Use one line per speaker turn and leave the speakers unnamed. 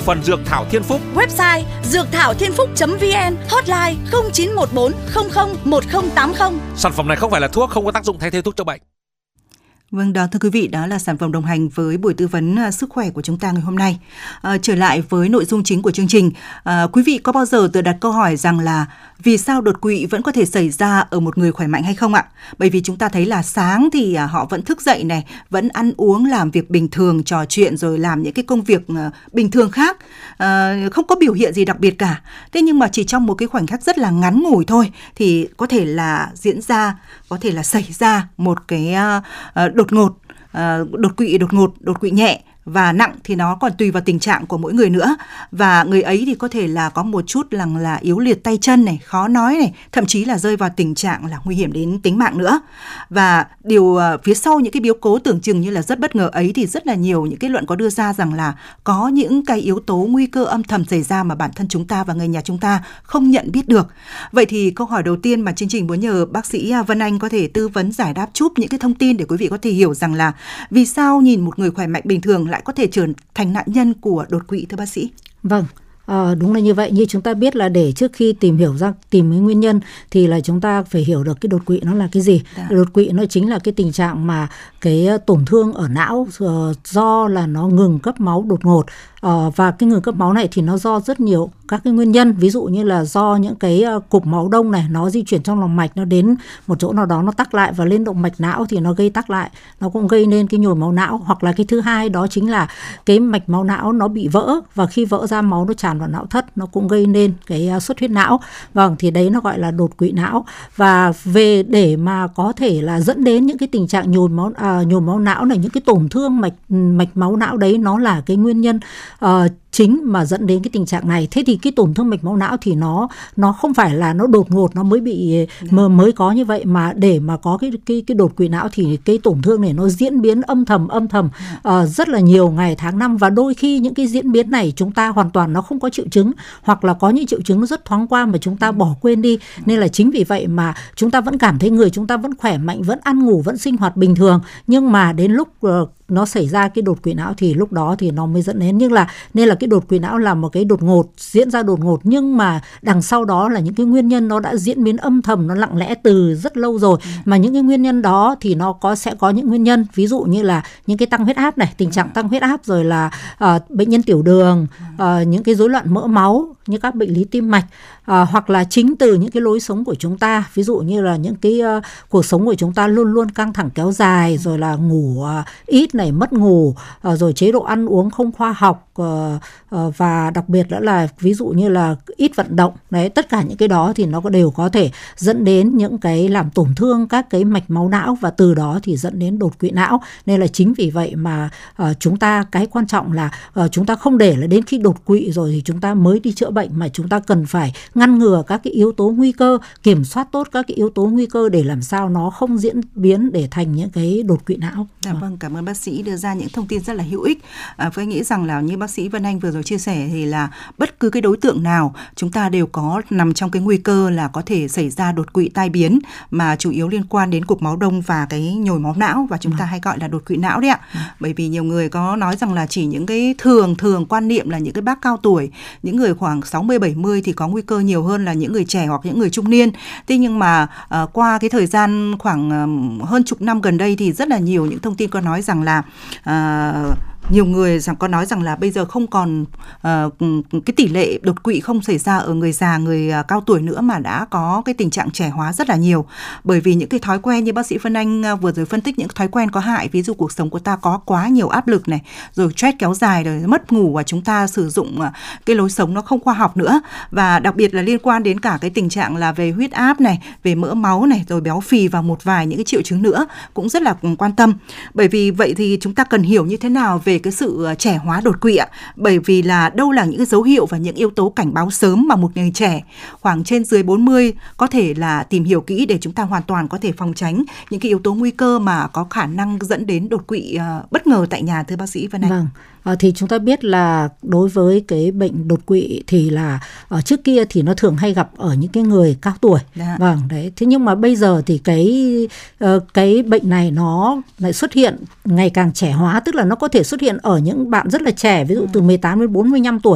phần Dược Thảo Thiên Phúc.
Website dượcthảo.thiên phúc.vn, hotline 0914 00 1080.
Sản phẩm này không phải là thuốc, không có tác dụng thay thế thuốc chữa bệnh.
Vâng, đó thưa quý vị, đó là sản phẩm đồng hành với buổi tư vấn sức khỏe của chúng ta ngày hôm nay. Trở lại với nội dung chính của chương trình, quý vị có bao giờ tự đặt câu hỏi rằng là vì sao đột quỵ vẫn có thể xảy ra ở một người khỏe mạnh hay không ạ? Bởi vì chúng ta thấy là sáng thì họ vẫn thức dậy này, vẫn ăn uống, làm việc bình thường, trò chuyện rồi làm những cái công việc bình thường khác, không có biểu hiện gì đặc biệt cả. Thế nhưng mà chỉ trong một cái khoảnh khắc rất là ngắn ngủi thôi thì có thể là diễn ra, có thể là xảy ra một cái đột quỵ nhẹ và nặng thì nó còn tùy vào tình trạng của mỗi người nữa. Và người ấy thì có thể là có một chút là yếu liệt tay chân này, khó nói này, thậm chí là rơi vào tình trạng là nguy hiểm đến tính mạng nữa. Và điều phía sau những cái biến cố tưởng chừng như là rất bất ngờ ấy thì rất là nhiều những kết luận có đưa ra rằng là có những cái yếu tố nguy cơ âm thầm xảy ra mà bản thân chúng ta và người nhà chúng ta không nhận biết được. Vậy thì câu hỏi đầu tiên mà chương trình muốn nhờ bác sĩ Vân Anh có thể tư vấn giải đáp giúp những cái thông tin để quý vị có thể hiểu rằng là vì sao nhìn một người khỏe mạnh bình thường lại có thể trở thành nạn nhân của đột quỵ, thưa bác sĩ?
Vâng. Đúng là như vậy. Như chúng ta biết là để trước khi tìm cái nguyên nhân thì là chúng ta phải hiểu được cái đột quỵ nó là cái gì. Đột quỵ nó chính là cái tình trạng mà cái tổn thương ở não do là nó ngừng cấp máu đột ngột. Và cái ngừng cấp máu này thì nó do rất nhiều các cái nguyên nhân, ví dụ như là do những cái cục máu đông này nó di chuyển trong lòng mạch, nó đến một chỗ nào đó nó tắc lại và lên động mạch não thì nó gây tắc lại, nó cũng gây nên cái nhồi máu não. Hoặc là cái thứ hai đó chính là cái mạch máu não nó bị vỡ và khi vỡ ra máu nó tràn vào não thất, nó cũng gây nên cái xuất huyết não. Vâng, thì đấy nó gọi là đột quỵ não. Và về để mà có thể là dẫn đến những cái tình trạng nhồi máu não này, những cái tổn thương mạch máu não đấy nó là cái nguyên nhân chính mà dẫn đến cái tình trạng này. Thế thì cái tổn thương mạch máu não thì nó không phải là nó đột ngột nó mới có như vậy, mà để mà có cái đột quỵ não thì cái tổn thương này nó diễn biến âm thầm rất là nhiều ngày tháng năm, và đôi khi những cái diễn biến này chúng ta hoàn toàn nó không có triệu chứng, hoặc là có những triệu chứng nó rất thoáng qua mà chúng ta bỏ quên đi. Nên là chính vì vậy mà chúng ta vẫn cảm thấy người chúng ta vẫn khỏe mạnh, vẫn ăn ngủ, vẫn sinh hoạt bình thường, nhưng mà đến lúc nó xảy ra cái đột quỵ não thì lúc đó thì nó mới dẫn đến. Nên là cái đột quỵ não là một cái diễn ra đột ngột, nhưng mà đằng sau đó là những cái nguyên nhân nó đã diễn biến âm thầm, nó lặng lẽ từ rất lâu rồi. Mà những cái nguyên nhân đó thì nó sẽ có những nguyên nhân, ví dụ như là những cái tăng huyết áp này, tình trạng tăng huyết áp, rồi là bệnh nhân tiểu đường, những cái rối loạn mỡ máu, như các bệnh lý tim mạch, hoặc là chính từ những cái lối sống của chúng ta, ví dụ như là những cái cuộc sống của chúng ta luôn luôn căng thẳng kéo dài, rồi là ngủ ít này, mất ngủ, rồi chế độ ăn uống không khoa học, và đặc biệt nữa là ví dụ như là ít vận động đấy, tất cả những cái đó thì nó đều có thể dẫn đến những cái làm tổn thương các cái mạch máu não, và từ đó thì dẫn đến đột quỵ não. Nên là chính vì vậy mà chúng ta, cái quan trọng là chúng ta không để là đến khi đột quỵ rồi thì chúng ta mới đi chữa bệnh, mà chúng ta cần phải ngăn ngừa các cái yếu tố nguy cơ, kiểm soát tốt các cái yếu tố nguy cơ để làm sao nó không diễn biến để thành những cái đột quỵ não.
Vâng, cảm ơn bác sĩ đưa ra những thông tin rất là hữu ích. Tôi nghĩ rằng là như bác sĩ Vân Anh vừa rồi chia sẻ thì là bất cứ cái đối tượng nào chúng ta đều có nằm trong cái nguy cơ là có thể xảy ra đột quỵ tai biến, mà chủ yếu liên quan đến cục máu đông và cái nhồi máu não, và chúng ta hay gọi là đột quỵ não đấy ạ. Bởi vì nhiều người có nói rằng là chỉ những cái thường quan niệm là những cái bác cao tuổi, những người khoảng 60-70 thì có nguy cơ nhiều hơn là những người trẻ hoặc những người trung niên. Thế nhưng mà qua cái thời gian khoảng hơn chục năm gần đây thì rất là nhiều những thông tin có nói rằng là nhiều người có nói rằng là bây giờ không còn cái tỷ lệ đột quỵ không xảy ra ở người già, người cao tuổi nữa, mà đã có cái tình trạng trẻ hóa rất là nhiều. Bởi vì những cái thói quen như bác sĩ Vân Anh vừa rồi phân tích, những thói quen có hại, ví dụ cuộc sống của ta có quá nhiều áp lực này, rồi stress kéo dài, rồi mất ngủ, và chúng ta sử dụng cái lối sống nó không khoa học nữa. Và đặc biệt là liên quan đến cả cái tình trạng là về huyết áp này, về mỡ máu này, rồi béo phì và một vài những cái triệu chứng nữa cũng rất là quan tâm. Bởi vì vậy thì chúng ta cần hiểu như thế nào về cái sự trẻ hóa đột quỵ ạ? Bởi vì là đâu là những cái dấu hiệu và những yếu tố cảnh báo sớm mà một người trẻ khoảng trên dưới 40 có thể là tìm hiểu kỹ để chúng ta hoàn toàn có thể phòng tránh những cái yếu tố nguy cơ mà có khả năng dẫn đến đột quỵ bất ngờ tại nhà, thưa bác sĩ Vân Anh?
Vâng. Thì chúng ta biết là đối với cái bệnh đột quỵ thì là trước kia thì nó thường hay gặp ở những cái người cao tuổi. Vâng, đấy. Thế nhưng mà bây giờ thì cái bệnh này nó lại xuất hiện ngày càng trẻ hóa, tức là nó có thể xuất hiện ở những bạn rất là trẻ, ví dụ từ 18 đến 45 tuổi.